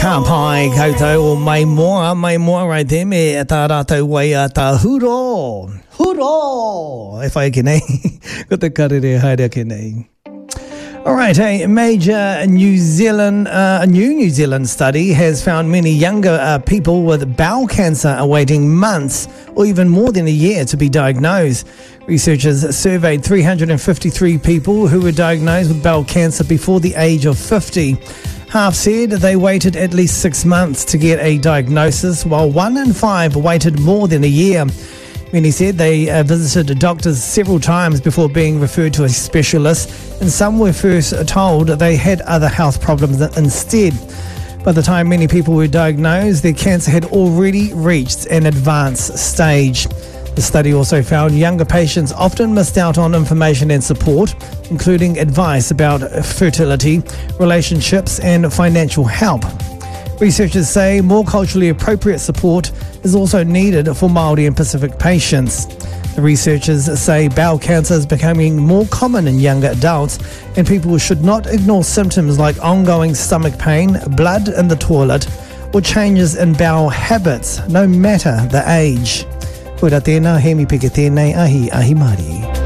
Ka pai koutou o mai moa right there me tā rātou wai a tā huro e whai ke nei ko te karere haere ke nei. All right, a new New Zealand study has found many younger people with bowel cancer awaiting months or even more than a year to be diagnosed. Researchers surveyed 353 people who were diagnosed with bowel cancer before the age of 50. Half said they waited at least 6 months to get a diagnosis, while 1 in 5 waited more than a year. Many said they visited doctors several times before being referred to a specialist, and some were first told they had other health problems instead. By the time many people were diagnosed, their cancer had already reached an advanced stage. The study also found younger patients often missed out on information and support, including advice about fertility, relationships, and financial help. Researchers say more culturally appropriate support is also needed for Māori and Pacific patients. The researchers say bowel cancer is becoming more common in younger adults, and people should not ignore symptoms like ongoing stomach pain, blood in the toilet, or changes in bowel habits, no matter the age. Koera tēnā, he mi peke tēnei ahi Māori.